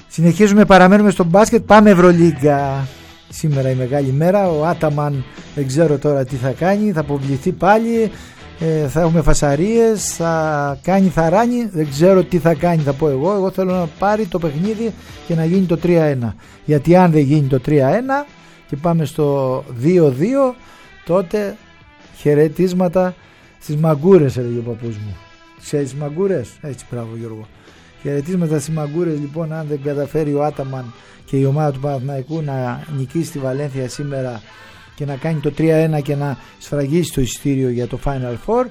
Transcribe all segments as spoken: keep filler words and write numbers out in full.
Συνεχίζουμε, παραμένουμε στο μπάσκετ. Πάμε Ευρωλίγκα. Σήμερα η μεγάλη μέρα. Ο Άταμαν δεν ξέρω τώρα τι θα κάνει. Θα αποβληθεί πάλι. Ε, θα έχουμε φασαρίες. Θα κάνει θαράνι. Δεν ξέρω τι θα κάνει, θα πω εγώ. Εγώ θέλω να πάρει το παιχνίδι και να γίνει το τρία ένα. Γιατί αν δεν γίνει το τρία ένα και πάμε στο δύο δύο, τότε χαιρετίσματα στις μαγκούρες, έλεγε ο παππούς μου. Ξέρεις μαγκούρες? Έτσι, μπράβο Γιώργο. Χαιρετίσματα στις μαγκούρες λοιπόν, αν δεν καταφέρει ο Άταμαν και η ομάδα του Παναθηναϊκού να νικήσει τη Βαλένθια σήμερα και να κάνει το τρία ένα και να σφραγίσει το εισιτήριο για το Final Four.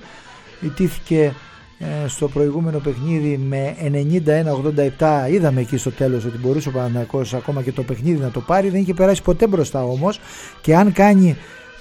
Ιτήθηκε ε, στο προηγούμενο παιχνίδι με ενενήντα ένα ογδόντα επτά. Είδαμε εκεί στο τέλος ότι μπορούσε ο Παναθηναϊκός ακόμα και το παιχνίδι να το πάρει. Δεν είχε περάσει ποτέ μπροστά όμως, και αν κάνει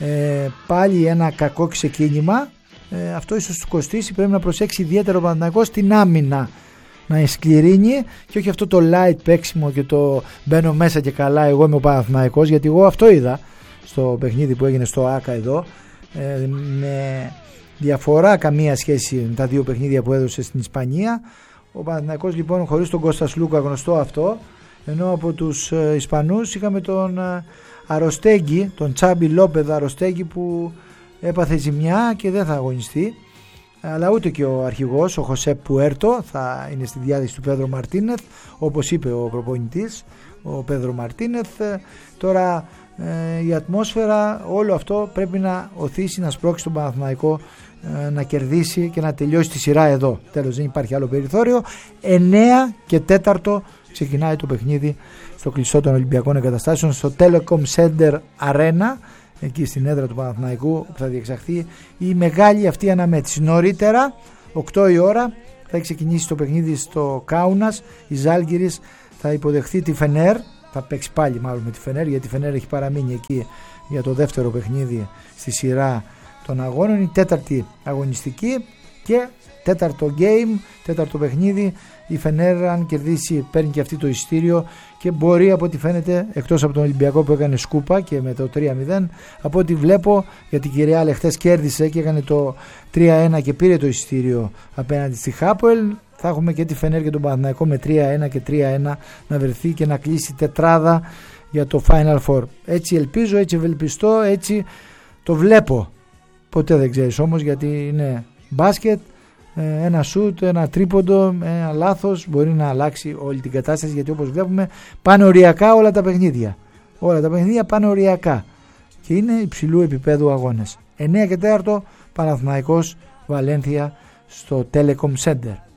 ε, πάλι ένα κακό ξεκίνημα, ε, αυτό ίσως του κοστίσει. Πρέπει να προσέξει ιδιαίτερα ο Παναθηναϊκός στην άμυνα, να εσκληρύνει και όχι αυτό το light παίξιμο και το μπαίνω μέσα και καλά εγώ είμαι ο Παναθηναϊκός, γιατί εγώ αυτό είδα στο παιχνίδι που έγινε στο ΆΚΑ εδώ, ε, με διαφορά καμία σχέση με τα δύο παιχνίδια που έδωσε στην Ισπανία. Ο Παναθηναϊκός λοιπόν χωρίς τον Κώστα Σλούκα, γνωστό αυτό, ενώ από τους ε, Ισπανούς είχαμε τον ε, Αροστέγγι, τον Τσάμπι Λόπεδα Αροστέγγι, που έπαθε ζημιά και δεν θα αγωνιστεί, αλλά ούτε και ο αρχηγός, ο Χωσέ Πουέρτο, θα είναι στη διάθεση του Πέδρο Μαρτίνεθ, όπως είπε ο προπονητής, ο Πέδρο Μαρτίνεθ. Τώρα ε, η ατμόσφαιρα, όλο αυτό πρέπει να οθήσει, να σπρώξει τον Παναθηναϊκό ε, να κερδίσει και να τελειώσει τη σειρά εδώ. Τέλος, δεν υπάρχει άλλο περιθώριο. εννέα και τέταρτο ξεκινάει το παιχνίδι στο κλειστό των Ολυμπιακών Εγκαταστάσεων, στο Telecom Center Arena, εκεί στην έδρα του Παναθηναϊκού, που θα διεξαχθεί η μεγάλη αυτή αναμέτρηση. Νωρίτερα, οκτώ η ώρα, θα ξεκινήσει το παιχνίδι στο Κάουνας. Η Ζάλγκιρις θα υποδεχθεί τη Φενέρ, θα παίξει πάλι μάλλον με τη Φενέρ, γιατί η Φενέρ έχει παραμείνει εκεί για το δεύτερο παιχνίδι στη σειρά των αγώνων. Η τέταρτη αγωνιστική και τέταρτο game, τέταρτο παιχνίδι. Η Φενέρ, αν κερδίσει, παίρνει και αυτή το εισιτήριο και μπορεί, από ό,τι φαίνεται, εκτός από τον Ολυμπιακό που έκανε σκούπα και με το τρία μηδέν, από ό,τι βλέπω, γιατί η Ρεάλ χθες κέρδισε και έκανε το τρία ένα και πήρε το εισιτήριο απέναντι στη Χάποελ, θα έχουμε και τη Φενέρ και τον Παναθηναϊκό με τρία ένα και τρία ένα να βρεθεί και να κλείσει τετράδα για το Final Four. Έτσι ελπίζω, έτσι ευελπιστώ, έτσι το βλέπω. Ποτέ δεν ξέρεις όμως, γιατί είναι μπάσκετ. Ένα σουτ, ένα τρίποντο, ένα λάθος μπορεί να αλλάξει όλη την κατάσταση, γιατί όπως βλέπουμε πάνε οριακά όλα τα παιχνίδια. Όλα τα παιχνίδια πάνε οριακά και είναι υψηλού επίπεδου αγώνες. εννέα και τέταρτο Παναθηναϊκός Βαλένθια στο Telecom Center.